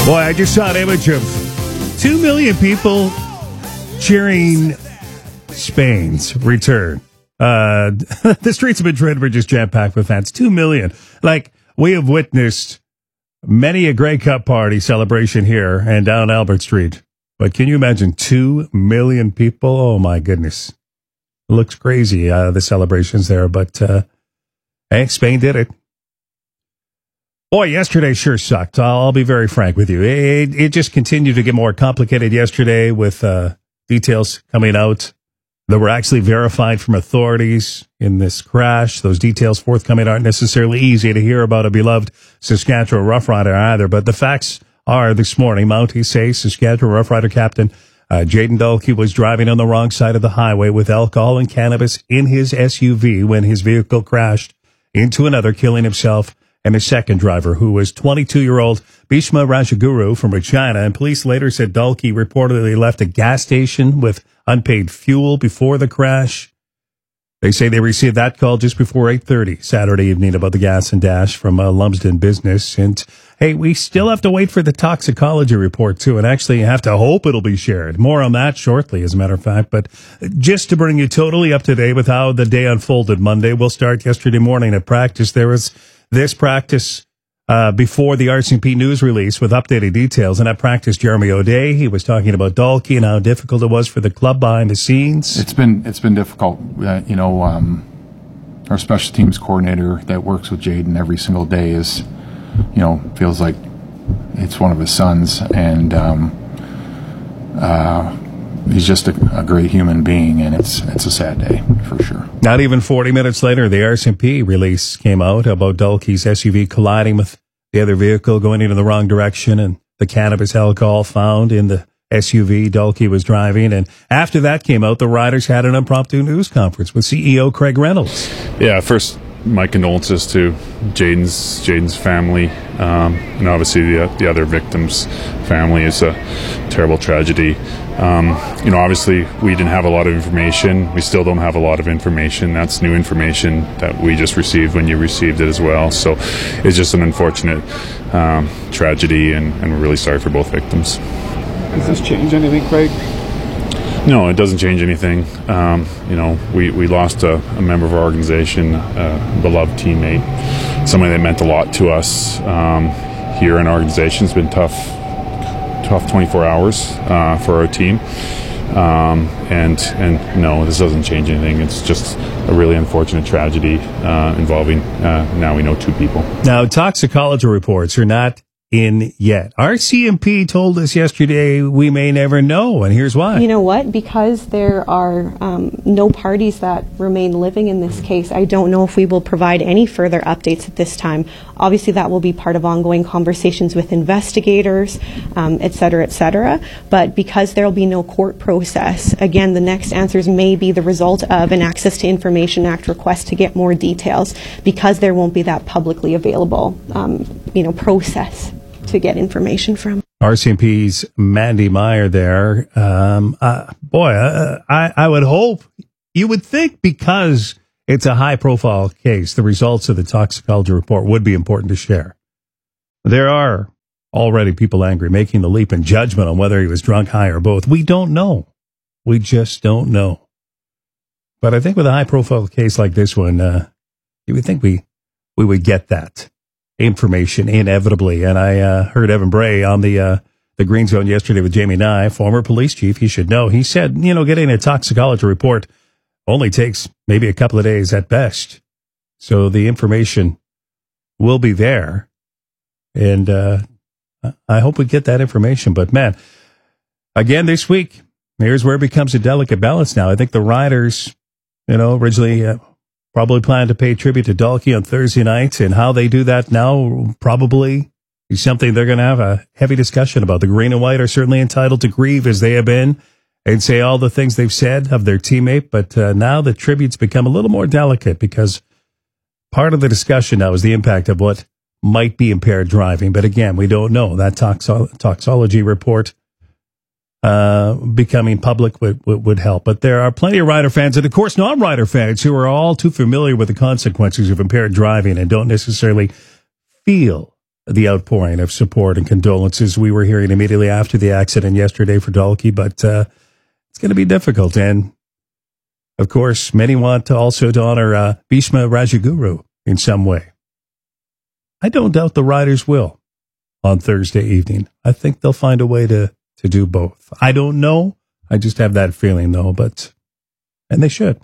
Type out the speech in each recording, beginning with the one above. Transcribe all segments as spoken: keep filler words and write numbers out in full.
Boy, I just saw an image of two million people cheering Spain's return. Uh, the streets of Madrid were just jam-packed with fans. Two million. Like, we have witnessed many a Grey Cup party celebration here and down Albert Street. But can you imagine two million people? Oh, my goodness. It looks crazy, uh, the celebrations there. But, uh, hey, Spain did it. Boy, yesterday sure sucked. I'll be very frank with you. It, it just continued to get more complicated yesterday with uh, details coming out that were actually verified from authorities in this crash. Those details forthcoming aren't necessarily easy to hear about a beloved Saskatchewan Rough Rider either. But the facts are this morning, Mounties say Saskatchewan Rough Rider captain uh, Jayden Dalkey was driving on the wrong side of the highway with alcohol and cannabis in his S U V when his vehicle crashed into another, killing himself and his second driver, who was twenty-two-year-old Bhishma Rajaguru from Regina. And police later said Dalkey reportedly left a gas station with unpaid fuel before the crash. They say they received that call just before eight thirty Saturday evening about the gas and dash from uh, Lumsden Business. And, hey, we still have to wait for the toxicology report, too, and actually have to hope it'll be shared. More on that shortly, as a matter of fact. But just to bring you totally up to date with how the day unfolded Monday, we'll start yesterday morning at practice. There was this practice uh, before the R C M P news release with updated details. And at practice, Jeremy O'Day, he was talking about Dalkey and how difficult it was for the club behind the scenes. It's been it's been difficult. Uh, you know, um, our special teams coordinator that works with Jayden every single day is, you know, feels like it's one of his sons, and um, uh, he's just a, a great human being, and it's it's a sad day for sure. Not even forty minutes later, the R C M P release came out about Dalkey's S U V colliding with the other vehicle, going into the wrong direction, and the cannabis alcohol found in the S U V Dalkey was driving. And after that came out, the riders had an impromptu news conference with C E O Craig Reynolds. Yeah, first, my condolences to Jayden's Jayden's family, um, and obviously the the other victims' family. Is a terrible tragedy. Um, you know, obviously we didn't have a lot of information. We still don't have a lot of information. That's new information that we just received when you received it as well. So it's just an unfortunate um, tragedy, and, and we're really sorry for both victims. Does this change anything, Craig? No, it doesn't change anything. Um, you know, we, we lost a, a member of our organization, a beloved teammate, somebody that meant a lot to us um, here in our organization. It's been tough, tough twenty-four hours uh, for our team. Um, and and no, this doesn't change anything. It's just a really unfortunate tragedy uh, involving, uh, now we know, two people. Now, toxicology reports are not in yet. R C M P told us yesterday we may never know, and here's why. You know what? Because there are um, no parties that remain living in this case, I don't know if we will provide any further updates at this time. Obviously, that will be part of ongoing conversations with investigators, um, et cetera, et cetera. But because there will be no court process, again, the next answers may be the result of an Access to Information Act request to get more details, because there won't be that publicly available, um, you know, process to get information from. R C M P's Mandy Meyer there. Um, uh, boy, uh, I, I would hope, you would think because it's a high-profile case, the results of the toxicology report would be important to share. There are already people angry, making the leap in judgment on whether he was drunk, high, or both. We don't know. We just don't know. But I think with a high-profile case like this one, uh, you would think we we would get that information inevitably. And I uh, heard Evan Bray on the uh, the Green Zone yesterday with Jamie Nye, former police chief. He should know. He said, you know, getting a toxicology report only takes maybe a couple of days at best. So the information will be there. And uh, I hope we get that information. But, man, again, this week, here's where it becomes a delicate balance now. I think the riders, you know, originally uh, probably planned to pay tribute to Dalkey on Thursday night, and how they do that now probably is something they're going to have a heavy discussion about. The green and white are certainly entitled to grieve, as they have been, and say all the things they've said of their teammate, but uh, now the tributes become a little more delicate, because part of the discussion now is the impact of what might be impaired driving. But again, we don't know. That toxo- toxology report uh, becoming public would, would, would help. But there are plenty of rider fans, and of course non-rider fans, who are all too familiar with the consequences of impaired driving and don't necessarily feel the outpouring of support and condolences we were hearing immediately after the accident yesterday for Dalkey, but uh, it's going to be difficult. And, of course, many want to also to honor uh, Bhishma Rajaguru in some way. I don't doubt the riders will on Thursday evening. I think they'll find a way to, to do both. I don't know. I just have that feeling, though, but, and they should.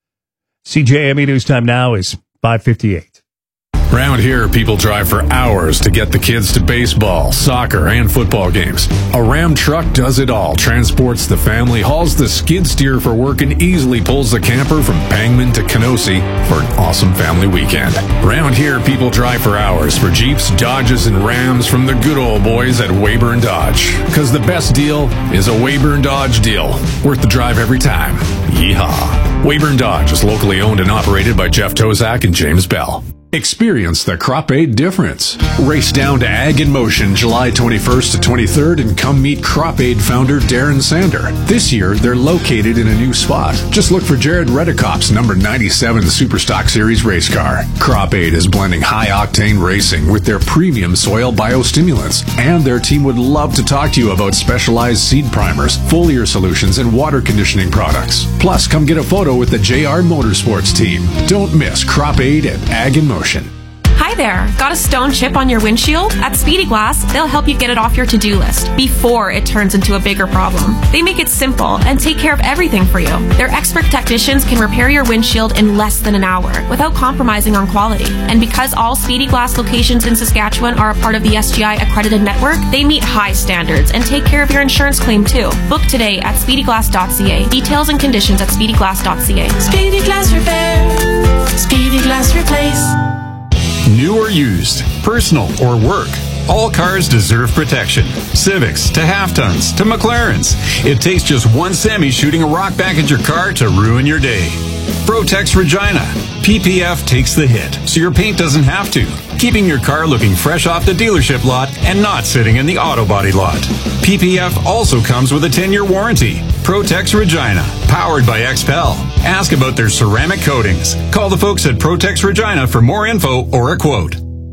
C J M E News Time now is five fifty-eight. Around here, people drive for hours to get the kids to baseball, soccer, and football games. A Ram truck does it all, transports the family, hauls the skid steer for work, and easily pulls the camper from Pangman to Kenosi for an awesome family weekend. Around here, people drive for hours for Jeeps, Dodges, and Rams from the good old boys at Weyburn Dodge. Because the best deal is a Weyburn Dodge deal. Worth the drive every time. Yeehaw. Weyburn Dodge is locally owned and operated by Jeff Tozak and James Bell. Experience the Crop Aid difference. Race down to Ag in Motion July twenty-first to twenty-third and come meet Crop Aid founder Darren Sander. This year, they're located in a new spot. Just look for Jared Redekop's number ninety-seven Superstock Series race car. Crop Aid is blending high-octane racing with their premium soil biostimulants, and their team would love to talk to you about specialized seed primers, foliar solutions, and water conditioning products. Plus, come get a photo with the J R Motorsports team. Don't miss Crop Aid at Ag in Motion. Hi there. Got a stone chip on your windshield? At Speedy Glass, they'll help you get it off your to-do list before it turns into a bigger problem. They make it simple and take care of everything for you. Their expert technicians can repair your windshield in less than an hour without compromising on quality. And because all Speedy Glass locations in Saskatchewan are a part of the S G I accredited network, they meet high standards and take care of your insurance claim too. Book today at speedy glass dot c a. Details and conditions at speedy glass dot c a. Speedy Glass Repair. Speedy Glass Replace. New or used, personal or work, all cars deserve protection. Civics to half-tons to McLarens. It takes just one semi shooting a rock back at your car to ruin your day. Protex Regina. P P F takes the hit, so your paint doesn't have to, keeping your car looking fresh off the dealership lot and not sitting in the auto body lot. P P F also comes with a ten-year warranty. Protex Regina, powered by X P E L. Ask about their ceramic coatings. Call the folks at Protex Regina for more info or a quote.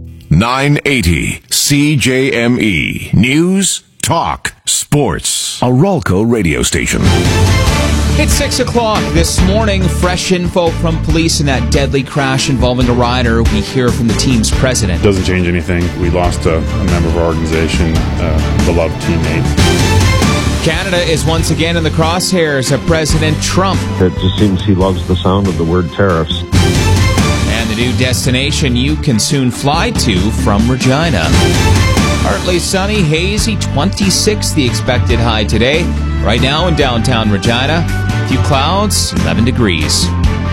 nine eighty C J M E. News, talk, sports. A Rolco radio station. It's six o'clock this morning. Fresh info from police in that deadly crash involving a rider. We hear from the team's president. Doesn't change anything. We lost a, a member of our organization, uh, beloved teammate. Canada is once again in the crosshairs of President Trump. It just seems he loves the sound of the word tariffs. And the new destination you can soon fly to from Regina. Partly sunny, hazy, twenty-six the expected high today. Right now in downtown Regina, a few clouds, eleven degrees.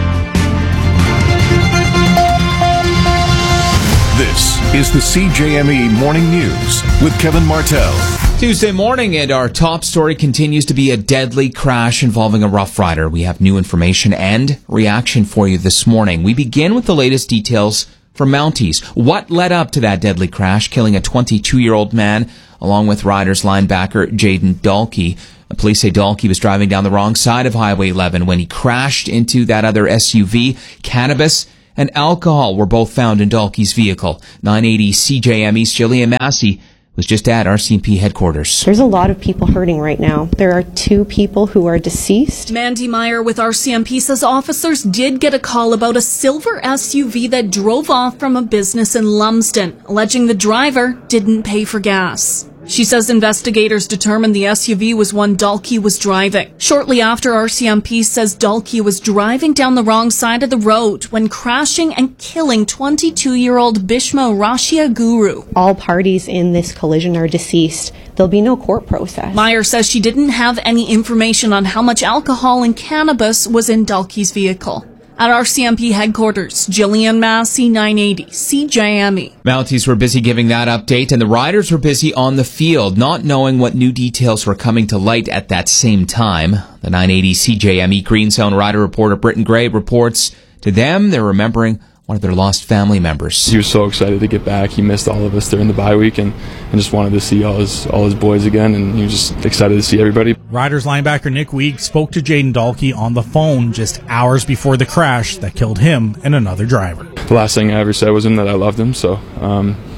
This is the C J M E Morning News with Kevin Martell. Tuesday morning, and our top story continues to be a deadly crash involving a Rough Rider. We have new information and reaction for you this morning. We begin with the latest details from Mounties. What led up to that deadly crash, killing a twenty-two-year-old man, along with Riders linebacker Jayden Dalkey? The police say Dalkey was driving down the wrong side of Highway eleven when he crashed into that other S U V. Cannabis and alcohol were both found in Dalkey's vehicle. nine eighty C J M E's Jillian Massey was just at R C M P headquarters. There's a lot of people hurting right now. There are two people who are deceased. Mandy Meyer with R C M P says officers did get a call about a silver S U V that drove off from a business in Lumsden, alleging the driver didn't pay for gas. She says investigators determined the S U V was one Dalkey was driving. Shortly after, R C M P says Dalkey was driving down the wrong side of the road when crashing and killing twenty-two-year-old Bhishma Rajaguru. All parties in this collision are deceased. There'll be no court process. Meyer says she didn't have any information on how much alcohol and cannabis was in Dalkey's vehicle. At R C M P headquarters, Jillian Massey, nine eighty C J M E. Mounties were busy giving that update, and the riders were busy on the field, not knowing what new details were coming to light at that same time. The nine eighty C J M E Green Zone rider reporter Britton Gray reports to them they're remembering one of their lost family members. He was so excited to get back. He missed all of us during the bye week and, and just wanted to see all his all his boys again, and he was just excited to see everybody. Riders linebacker Nick Weig spoke to Jayden Dalkey on the phone just hours before the crash that killed him and another driver. The last thing I ever said was him that I loved him, so um,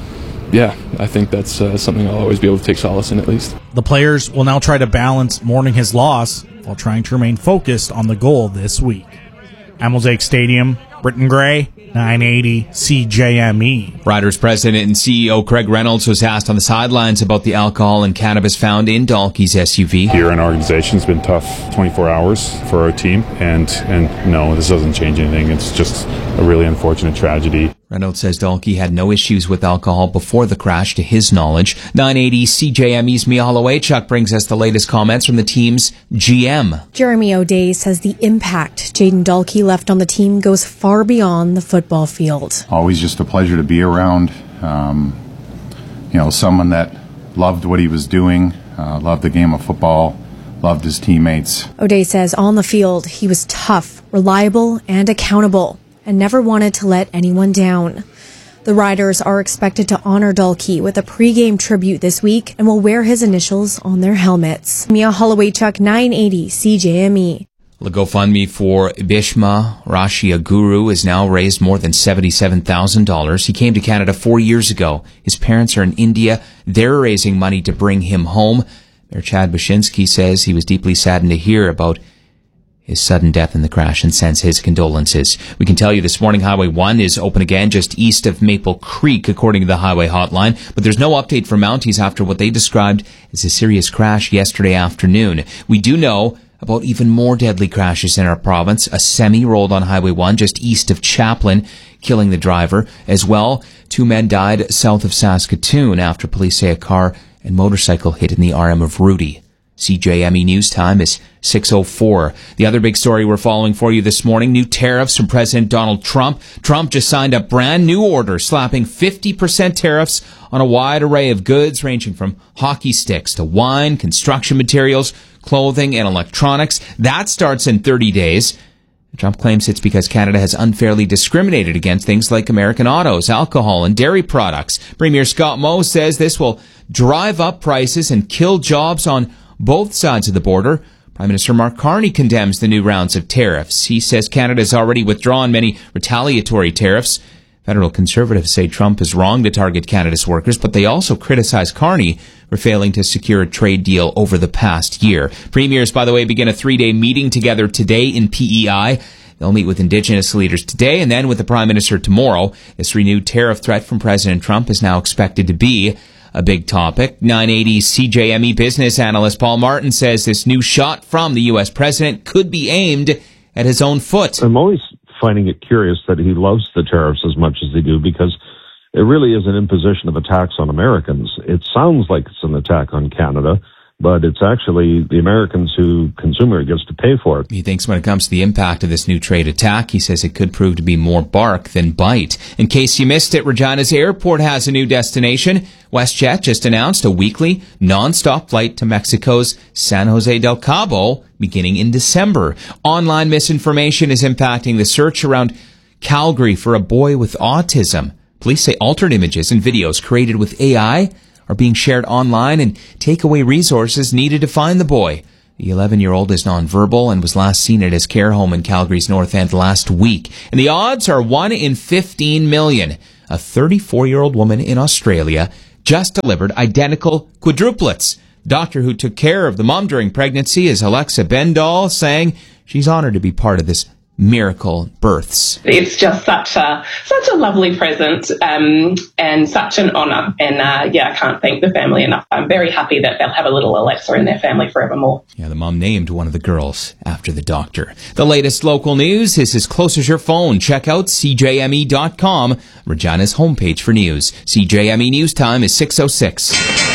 yeah, I think that's uh, something I'll always be able to take solace in, at least. The players will now try to balance mourning his loss while trying to remain focused on the goal this week. At Mosaic Stadium, Britton Gray, nine eighty C J M E. Riders president and C E O Craig Reynolds was asked on the sidelines about the alcohol and cannabis found in Dalkey's S U V. Here in our organization, it's been tough twenty-four hours for our team, and and no, this doesn't change anything. It's just a really unfortunate tragedy. Reynolds says Dalkey had no issues with alcohol before the crash, to his knowledge. nine eighty C J M E's Mia Holloway-Chuck brings us the latest comments from the team's G M. Jeremy O'Day says the impact Jayden Dalkey left on the team goes far beyond the football field. Always just a pleasure to be around. Um, you know, someone that loved what he was doing, uh, loved the game of football, loved his teammates. O'Day says on the field he was tough, reliable, and accountable, and never wanted to let anyone down. The Riders are expected to honor Dalkey with a pregame tribute this week and will wear his initials on their helmets. Mia Holloway-Chuck, nine eighty C J M E. The GoFundMe for Bhishma Rashia Guru has now raised more than seventy-seven thousand dollars. He came to Canada four years ago. His parents are in India. They're raising money to bring him home. Mayor Chad Bashinsky says he was deeply saddened to hear about his sudden death in the crash and sends his condolences. We can tell you this morning Highway one is open again just east of Maple Creek, according to the highway hotline. But there's no update for Mounties after what they described as a serious crash yesterday afternoon. We do know about even more deadly crashes in our province. A semi rolled on Highway one just east of Chaplin, killing the driver. As well, two men died south of Saskatoon after police say a car and motorcycle hit in the arm of Rudy. C J M E News Time is six oh four. The other big story we're following for you this morning, new tariffs from President Donald Trump. Trump just signed a brand new order slapping fifty percent tariffs on a wide array of goods ranging from hockey sticks to wine, construction materials, clothing, and electronics. That starts in thirty days. Trump claims it's because Canada has unfairly discriminated against things like American autos, alcohol, and dairy products. Premier Scott Moe says this will drive up prices and kill jobs on both sides of the border. Prime Minister Mark Carney condemns the new rounds of tariffs. He says Canada has already withdrawn many retaliatory tariffs. Federal Conservatives say Trump is wrong to target Canada's workers, but they also criticize Carney for failing to secure a trade deal over the past year. Premiers, by the way, begin a three-day meeting together today in P E I. They'll meet with Indigenous leaders today and then with the Prime Minister tomorrow. This renewed tariff threat from President Trump is now expected to be a big topic. nine eighty C J M E business analyst Paul Martin says this new shot from the U S president could be aimed at his own foot. I'm always finding it curious that he loves the tariffs as much as they do, because it really is an imposition of a tax on Americans. It sounds like it's an attack on Canada, but it's actually the Americans who consumer gets to pay for it. He thinks when it comes to the impact of this new trade attack, he says it could prove to be more bark than bite. In case you missed it, Regina's airport has a new destination. WestJet just announced a weekly, non-stop flight to Mexico's San Jose del Cabo beginning in December. Online misinformation is impacting the search around Calgary for a boy with autism. Police say altered images and videos created with A I are being shared online and take away resources needed to find the boy. The eleven-year-old is nonverbal and was last seen at his care home in Calgary's North End last week. And the odds are one in fifteen million. A thirty-four-year-old woman in Australia just delivered identical quadruplets. The doctor who took care of the mom during pregnancy is Alexa Bendall, saying she's honored to be part of this miracle births. It's just such a such a lovely present um, and such an honour. And uh, yeah, I can't thank the family enough. I'm very happy that they'll have a little Alexa in their family forevermore. Yeah, the mom named one of the girls after the doctor. The latest local news is as close as your phone. Check out C J M E dot com, Regina's homepage for news. C J M E News Time is six oh six.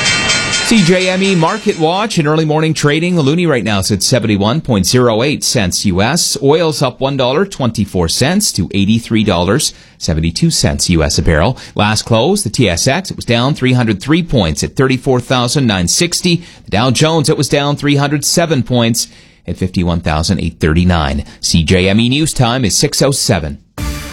C J M E Market Watch and early morning trading. The loonie right now is at seventy-one point oh eight cents U S. Oil's up one dollar and twenty-four cents to eighty-three dollars and seventy-two cents U S a barrel. Last close, the T S X, it was down three hundred three points at thirty-four thousand nine hundred sixty. The Dow Jones, it was down three hundred seven points at fifty-one thousand eight hundred thirty-nine. C J M E News Time is six oh seven.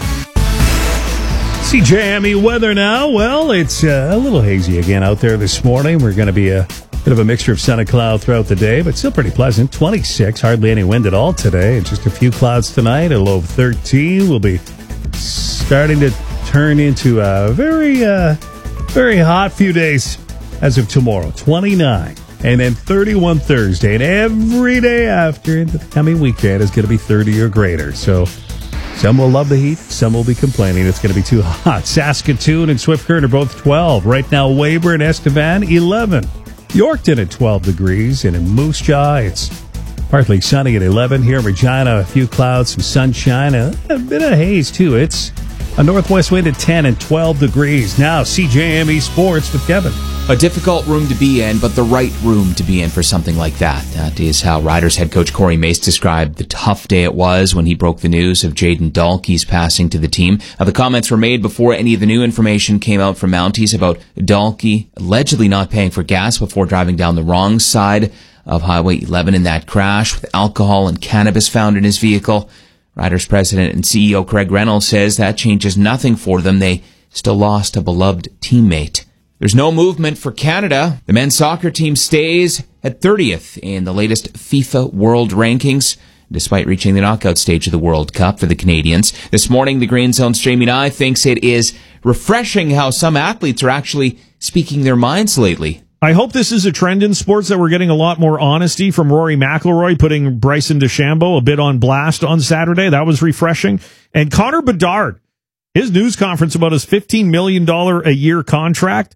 C J M E weather now. Well, it's uh, a little hazy again out there this morning. We're going to be a bit of a mixture of sun and cloud throughout the day, but still pretty pleasant. twenty-six, hardly any wind at all today. And just a few clouds tonight, a low of thirteen. We'll be starting to turn into a very uh, Very hot few days as of tomorrow, twenty-nine. And then thirty-one Thursday. And every day after the coming weekend is going to be thirty or greater. So some will love the heat. Some will be complaining it's going to be too hot. Saskatoon and Swift Current are both twelve. Right now, Weyburn and Estevan, eleven. Yorkton at twelve degrees. And in Moose Jaw, it's partly sunny at eleven. Here in Regina, a few clouds, some sunshine, a, a bit of haze, too. It's a northwest wind at ten and twelve degrees. Now, C J M E Sports with Kevin. A difficult room to be in, but the right room to be in for something like that. That is how Riders head coach Corey Mace described the tough day it was when he broke the news of Jayden Dalkey's passing to the team. Now, the comments were made before any of the new information came out from Mounties about Dalkey allegedly not paying for gas before driving down the wrong side of Highway eleven in that crash with alcohol and cannabis found in his vehicle. Riders president and C E O Craig Reynolds says that changes nothing for them. They still lost a beloved teammate. There's no movement for Canada. The men's soccer team stays at thirtieth in the latest FIFA World Rankings, despite reaching the knockout stage of the World Cup for the Canadians. This morning, the Green Zone's Jamie Nye thinks it is refreshing how some athletes are actually speaking their minds lately. I hope this is a trend in sports that we're getting a lot more honesty from Rory McIlroy, putting Bryson DeChambeau a bit on blast on Saturday. That was refreshing. And Connor Bedard, his news conference about his fifteen million dollars a year contract,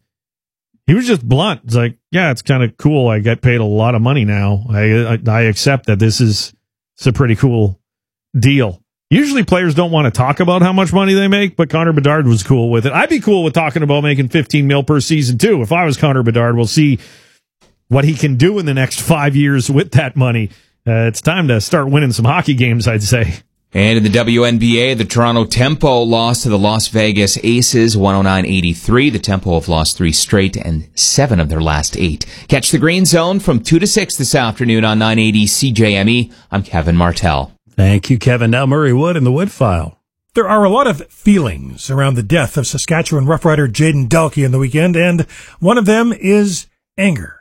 he was just blunt. It's like, yeah, it's kind of cool. I get paid a lot of money now. I, I I accept that this is it's a pretty cool deal. Usually players don't want to talk about how much money they make, but Connor Bedard was cool with it. I'd be cool with talking about making fifteen mil per season too. If I was Connor Bedard, we'll see what he can do in the next five years with that money. Uh, it's time to start winning some hockey games, I'd say. And in the W N B A, the Toronto Tempo lost to the Las Vegas Aces one oh nine eighty-three. The Tempo have lost three straight and seven of their last eight. Catch the Green Zone from two to six this afternoon on nine eighty C J M E. I'm Kevin Martell. Thank you, Kevin. Now Murray Wood in the Wood File. There are a lot of feelings around the death of Saskatchewan Rough Rider Jayden Dalkey in the weekend, and one of them is anger.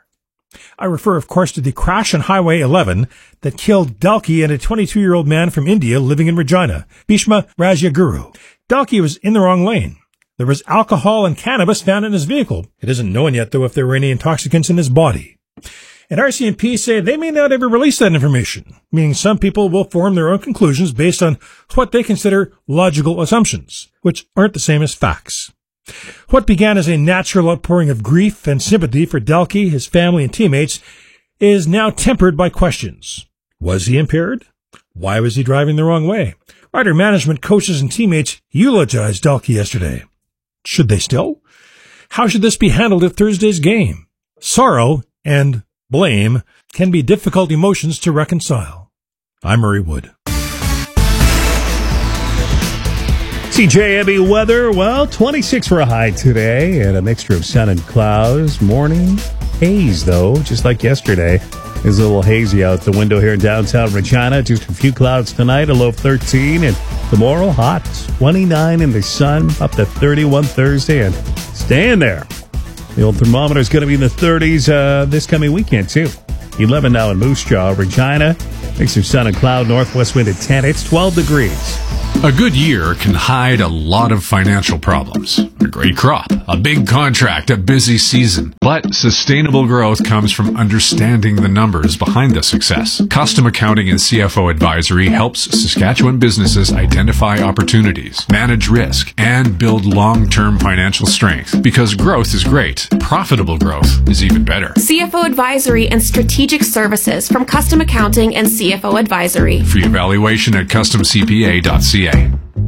I refer, of course, to the crash on Highway eleven that killed Dalkey and a twenty-two-year-old man from India living in Regina, Bhishma Rajaguru. Dalkey was in the wrong lane. There was alcohol and cannabis found in his vehicle. It isn't known yet, though, if there were any intoxicants in his body. And R C M P say they may not ever release that information, meaning some people will form their own conclusions based on what they consider logical assumptions, which aren't the same as facts. What began as a natural outpouring of grief and sympathy for Dalkey, his family, and teammates is now tempered by questions. Was he impaired? Why was he driving the wrong way? Rider management, coaches, and teammates eulogized Dalkey yesterday. Should they still? How should this be handled at Thursday's game? Sorrow and blame can be difficult emotions to reconcile. I'm Murray Wood. C J M E weather, well, twenty-six for a high today and a mixture of sun and clouds. Morning haze, though, just like yesterday. It's a little hazy out the window here in downtown Regina. Just a few clouds tonight, a low of thirteen. And tomorrow, hot, twenty-nine in the sun, up to thirty-one Thursday, and staying there. The old thermometer is going to be in the thirties uh, this coming weekend, too. eleven now in Moose Jaw. Regina, mixture of sun and cloud, northwest wind at ten. It's twelve degrees. A good year can hide a lot of financial problems. A great crop, a big contract, a busy season. But sustainable growth comes from understanding the numbers behind the success. Custom Accounting and C F O Advisory helps Saskatchewan businesses identify opportunities, manage risk, and build long-term financial strength. Because growth is great, profitable growth is even better. C F O Advisory and Strategic Services from Custom Accounting and C F O Advisory. Free evaluation at custom c p a dot c a.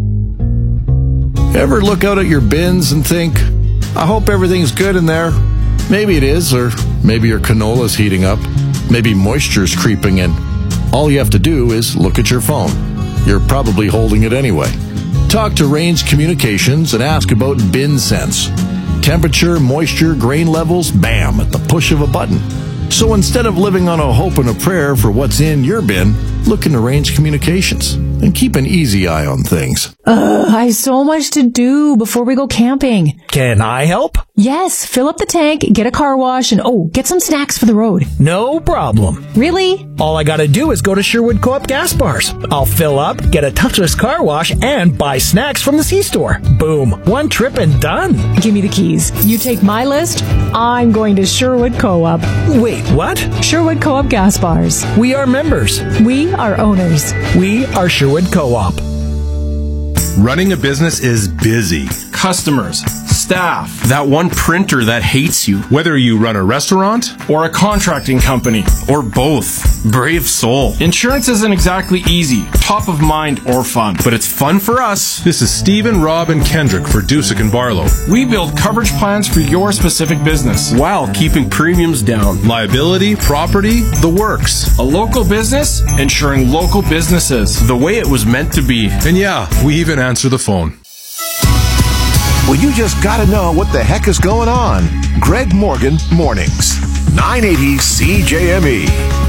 Ever look out at your bins and think, I hope everything's good in there? Maybe it is, or maybe your canola's heating up. Maybe moisture's creeping in. All you have to do is look at your phone. You're probably holding it anyway. Talk to Range Communications and ask about Bin Sense. Temperature, moisture, grain levels, bam, at the push of a button. So instead of living on a hope and a prayer for what's in your bin, look and arrange communications and keep an easy eye on things. Ugh, I have so much to do before we go camping. Can I help? Yes, fill up the tank, get a car wash, and oh, get some snacks for the road. No problem. Really? All I gotta do is go to Sherwood Co-op gas bars. I'll fill up, get a touchless car wash, and buy snacks from the C-store. Boom. One trip and done. Give me the keys. You take my list, I'm going to Sherwood Co-op. Wait, what? Sherwood Co-op gas bars. We are members. We are owners. We are Sherwood Co-op. Running a business is busy. Customers, staff, that one printer that hates you. Whether you run a restaurant or a contracting company or both. Brave soul. Insurance isn't exactly easy, top of mind, or fun, but it's fun for us. This is Stephen, Rob, and Kendrick for Dusick and Barlow. We build coverage plans for your specific business while keeping premiums down. Liability, property, the works. A local business insuring local businesses. The way it was meant to be. And yeah, we even answer the phone. Well, you just gotta know what the heck is going on. Greg Morgan Mornings. nine eighty C J M E.